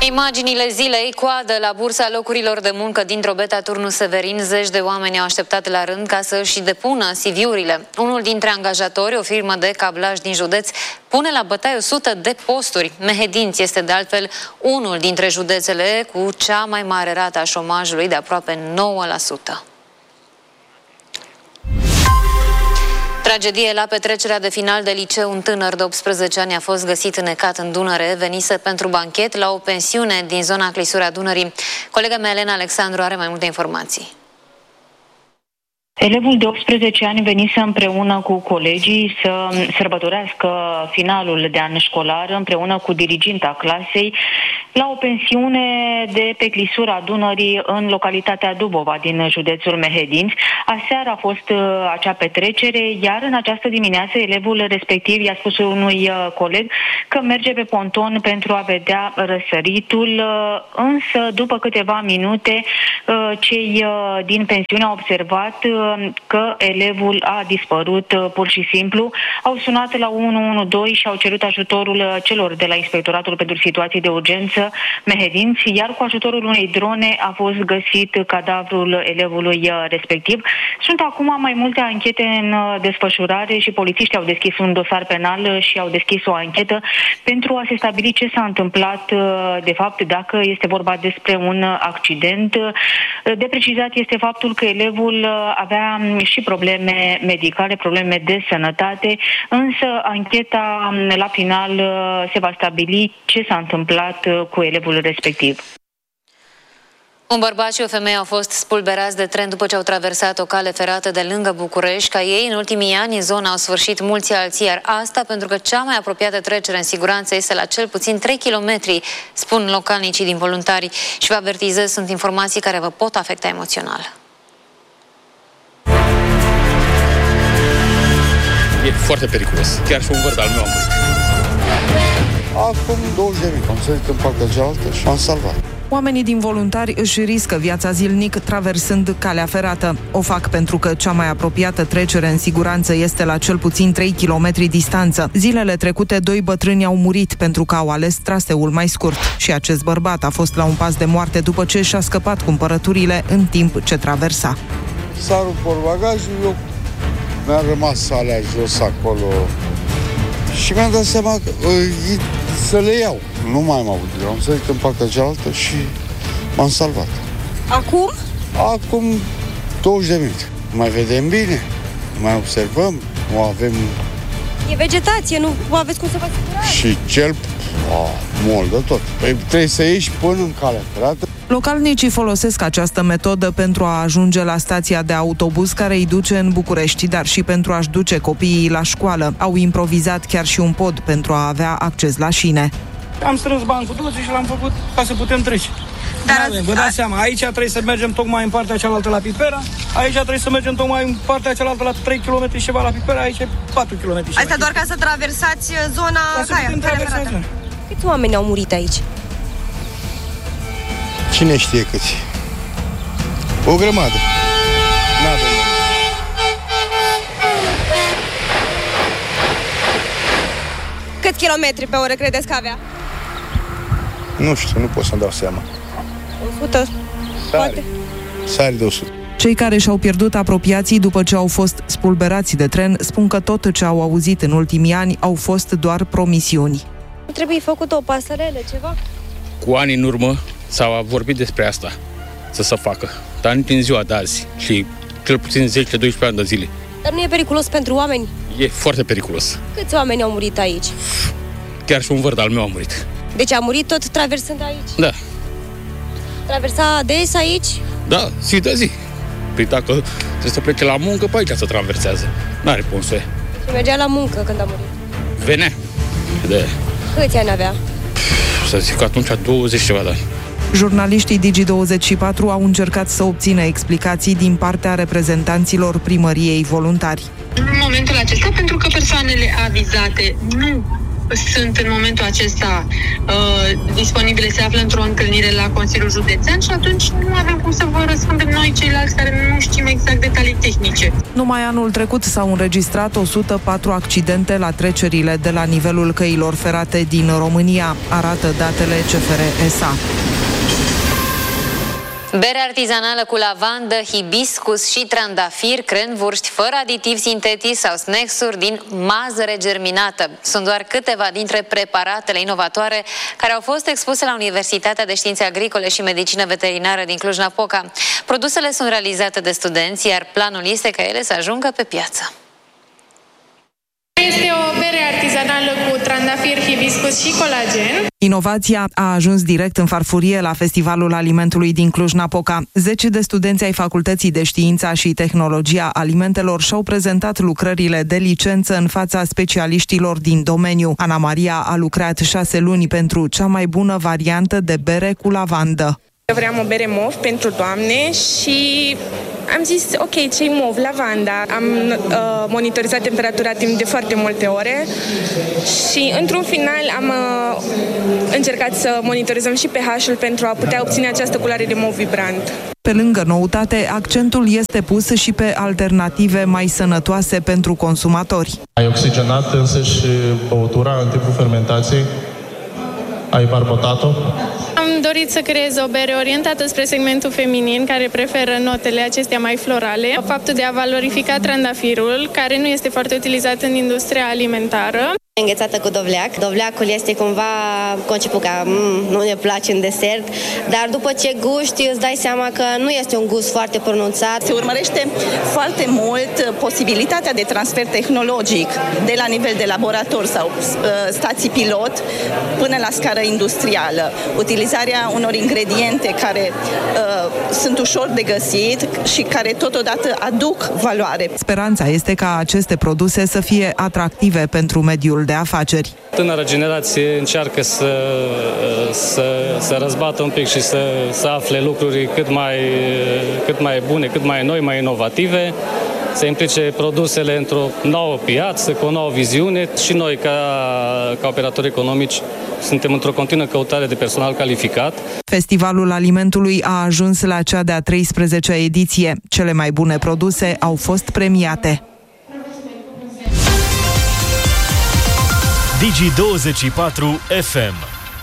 Imaginile zilei, coadă la bursa locurilor de muncă din Drobeta, Turnul Severin. Zeci de oameni au așteptat la rând ca să își depună CV-urile. Unul dintre angajatori, o firmă de cablaj din județ, pune la bătaie 100 de posturi. Mehedinți este de altfel unul dintre județele cu cea mai mare rată a șomajului, de aproape 9%. Tragedie la petrecerea de final de liceu. Un tânăr de 18 ani a fost găsit înnecat în Dunăre, venise pentru banchet la o pensiune din zona Clisura Dunării. Colega mea, Elena Alexandru, are mai multe informații. Elevul de 18 ani venise împreună cu colegii să sărbătorească finalul de an școlar împreună cu diriginta clasei la o pensiune de pe Clisura Dunării în localitatea Dubova din județul Mehedinți. Aseară a fost acea petrecere, iar în această dimineață elevul respectiv i-a spus unui coleg că merge pe ponton pentru a vedea răsăritul, însă după câteva minute cei din pensiune au observat că elevul a dispărut pur și simplu. Au sunat la 112 și au cerut ajutorul celor de la Inspectoratul pentru Situații de Urgență Mehedinți, iar cu ajutorul unei drone a fost găsit cadavrul elevului respectiv. Sunt acum mai multe anchete în desfășurare și polițiștii au deschis un dosar penal și au deschis o anchetă pentru a se stabili ce s-a întâmplat de fapt, dacă este vorba despre un accident. De precizat este faptul că elevul avea și probleme medicale, probleme de sănătate, însă ancheta la final se va stabili ce s-a întâmplat cu elevul respectiv. Un bărbat și o femeie au fost spulberați de tren după ce au traversat o cale ferată de lângă București. Ca ei, în ultimii ani, în zona au sfârșit mulți alții, iar asta pentru că cea mai apropiată trecere în siguranță este la cel puțin 3 km, spun localnicii din voluntari. Și vă avertizez, sunt informații care vă pot afecta emoțional. E foarte periculos. Chiar și un văr al meu a murit. Acum 20 de minute am sărit în partea cealaltă și m-am salvat. Oamenii din voluntari își riscă viața zilnic traversând calea ferată. O fac pentru că cea mai apropiată trecere în siguranță este la cel puțin 3 km distanță. Zilele trecute, 2 bătrâni au murit pentru că au ales traseul mai scurt. Și acest bărbat a fost la un pas de moarte după ce și-a scăpat cumpărăturile în timp ce traversa. S-a rupt portbagajul, eu mi-a rămas alea jos acolo și mi-am dat seama că să le iau. Nu mai am avut. Eu am sărit în partea cealaltă și m-am salvat. Acum? Acum 20 de minute. Mai vedem bine, mai observăm, nu avem... E vegetație, nu aveți cum să vă asigurați. Și cel... mult de tot. Păi trebuie să ieși până în calea ferată. Localnicii folosesc această metodă pentru a ajunge la stația de autobuz care îi duce în București, dar și pentru a-și duce copiii la școală. Au improvizat chiar și un pod pentru a avea acces la șine. Am strâns bani cu toții și l-am făcut ca să putem trece. Dar vă dați seama, aici trebuie să mergem tocmai în partea cealaltă la Pipera, aici trebuie să mergem tocmai în partea cealaltă la 3 km și ceva la Pipera, aici e 4 km. Asta doar ca să traversați zona Caia. Câți oameni au murit aici? Cine știe câți? O grămadă. N-avem. Câți kilometri pe oră credeți că avea? Nu știu, nu pot să-mi dau seama. 100? Poate? Sari de 100. Cei care și-au pierdut apropiații după ce au fost spulberați de tren spun că tot ce au auzit în ultimii ani au fost doar promisiuni. Trebuie făcut o pasărele, ceva? Cu ani în urmă s-a vorbit despre asta, să se facă. Dar nici în ziua de azi și cel puțin 10-12 ani de zile. Dar nu e periculos pentru oameni? E foarte periculos. Câți oameni au murit aici? Chiar și un văr al meu a murit. Deci a murit tot traversând aici? Da. Traversa des aici? Da, zi de zi. Păi dacă trebuie să plece la muncă, pe aici se traversează. N-are cum să e. Și mergea la muncă când a murit? Venea. De... Câți ani avea? Să zic că atunci 20 ceva de ani. Jurnaliștii Digi24 au încercat să obțină explicații din partea reprezentanților primăriei voluntari. În momentul acesta, pentru că persoanele avizate nu sunt în momentul acesta disponibile se află într-o întâlnire la Consiliul Județean și atunci nu avem cum să vă răspundem noi ceilalți care nu știm exact detalii tehnice. Numai anul trecut s-au înregistrat 104 accidente la trecerile de la nivelul căilor ferate din România, arată datele CFR-SA. Bere artizanală cu lavandă, hibiscus și trandafir, crenvurști fără aditivi sintetici sau snacks-uri din mazăre germinată. Sunt doar câteva dintre preparatele inovatoare care au fost expuse la Universitatea de Științe Agricole și Medicină Veterinară din Cluj-Napoca. Produsele sunt realizate de studenți, iar planul este ca ele să ajungă pe piață. Este o bere artizanală cu trandafir, hibiscus și colagen. Inovația a ajuns direct în farfurie la Festivalul Alimentului din Cluj-Napoca. 10 de studenți ai Facultății de Știința și Tehnologia Alimentelor și-au prezentat lucrările de licență în fața specialiștilor din domeniu. Ana Maria a lucrat 6 luni pentru cea mai bună variantă de bere cu lavandă. Eu vreau o bere mov pentru toamne și am zis, ok, ce-i mov? Lavanda. Am monitorizat temperatura timp de foarte multe ore și într-un final am încercat să monitorizăm și pH-ul pentru a putea obține această culoare de mov vibrant. Pe lângă noutate, accentul este pus și pe alternative mai sănătoase pentru consumatori. Ai oxigenat însă și băutura în timpul fermentației? Ai barbotat-o? Am dorit să creez o bere orientată spre segmentul feminin, care preferă notele acestea mai florale. Faptul de a valorifica trandafirul, care nu este foarte utilizat în industria alimentară. Înghețată cu dovleac. Dovleacul este cumva conceput ca nu ne place în desert, dar după ce guști îți dai seama că nu este un gust foarte pronunțat. Se urmărește foarte mult posibilitatea de transfer tehnologic de la nivel de laborator sau stații pilot până la scară industrială. Utilizarea unor ingrediente care sunt ușor de găsit și care totodată aduc valoare. Speranța este ca aceste produse să fie atractive pentru mediul de afaceri. Tânăra generație încearcă să răzbată un pic și să afle lucruri cât mai bune, cât mai noi, mai inovative, să implice produsele într-o nouă piață, cu o nouă viziune și noi ca operatori economici suntem într-o continuă căutare de personal calificat. Festivalul Alimentului a ajuns la cea de-a 13-a ediție. Cele mai bune produse au fost premiate. Digi24 FM.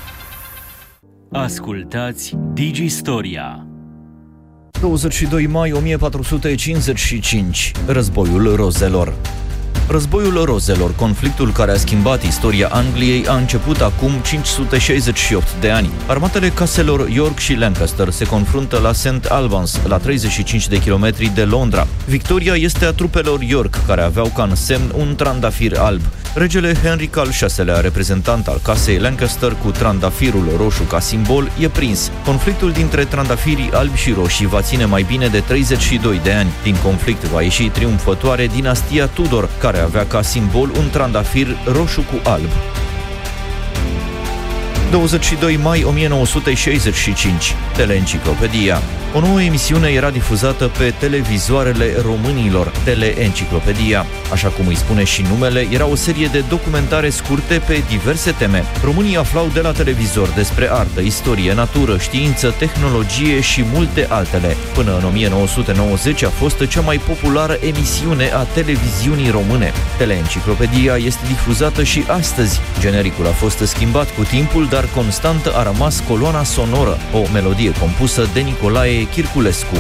Ascultați Digistoria. 22 mai 1455. Războiul rozelor. Războiul rozelor, conflictul care a schimbat istoria Angliei, a început acum 568 de ani. Armatele caselor York și Lancaster se confruntă la St. Albans, la 35 de kilometri de Londra. Victoria este a trupelor York, care aveau ca însemn un trandafir alb. Regele Henry al VI-lea, reprezentant al casei Lancaster cu trandafirul roșu ca simbol, e prins. Conflictul dintre trandafirii albi și roșii va ține mai bine de 32 de ani. Din conflict va ieși triumfătoare dinastia Tudor, care avea ca simbol un trandafir roșu cu alb. 22 mai 1965. Teleenciclopedia. O nouă emisiune era difuzată pe televizoarele românilor, Teleenciclopedia. Așa cum îi spune și numele, era o serie de documentare scurte pe diverse teme. Românii aflau de la televizor despre artă, istorie, natură, știință, tehnologie și multe altele. Până în 1990 a fost cea mai populară emisiune a televiziunii române. Teleenciclopedia este difuzată și astăzi. Genericul a fost schimbat cu timpul, dar constant a rămas coloana sonoră, o melodie compusă de Nicolae Chirculescu.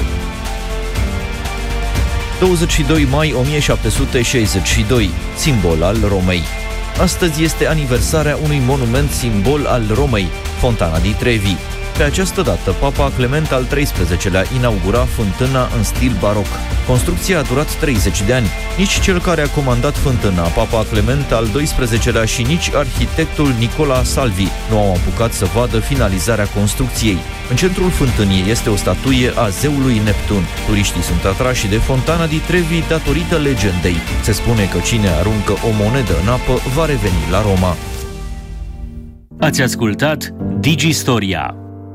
22 mai 1762, simbol al Romei. Astăzi este aniversarea unui monument simbol al Romei, Fontana di Trevi. Pe această dată, Papa Clement al XIII-lea inaugura fântâna în stil baroc. Construcția a durat 30 de ani. Nici cel care a comandat fântâna, Papa Clement al XII-lea, și nici arhitectul Nicola Salvi nu au apucat să vadă finalizarea construcției. În centrul fântânii este o statuie a zeului Neptun. Turiștii sunt atrași de Fontana di Trevi datorită legendei. Se spune că cine aruncă o monedă în apă va reveni la Roma. Ați ascultat Digistoria.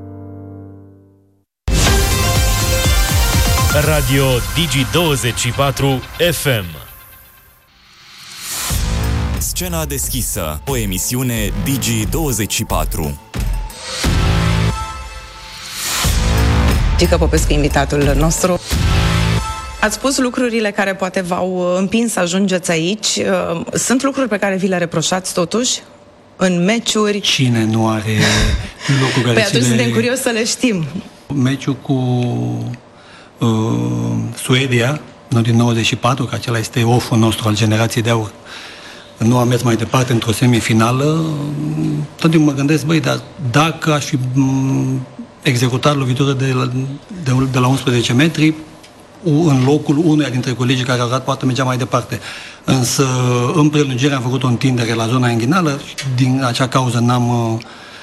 Radio Digi24 FM. Scena deschisă, o emisiune Digi24. Gica Popescu, invitatul nostru. Ați spus lucrurile care poate v-au împins să ajungeți aici. Sunt lucruri pe care vi le reproșați totuși? În meciuri? Cine nu are lucruri care Păi atunci suntem curioși să le știm. Meciul cu Suedia, din 94, că acela este off-ul nostru al generației de aur. Nu am mers mai departe într-o semifinală. Tot timpul mă gândesc, băi, dar dacă aș fi executat lovitură de la 11 metri, în locul unuia dintre colegii care au dat, poate mergea mai departe. Însă, în prelungire am făcut o întindere la zona inghinală și din acea cauză n-am...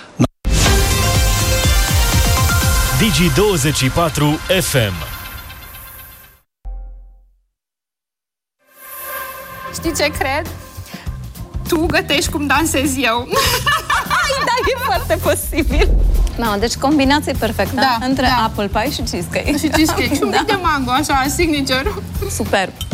Digi24 FM. Știi ce cred? Tu gătești cum dansez eu. Da, e foarte posibil. Mamă, deci combinație perfectă între apple pie și cheesecake. Și cheesecake și un pic de mango, așa, signature. Superb.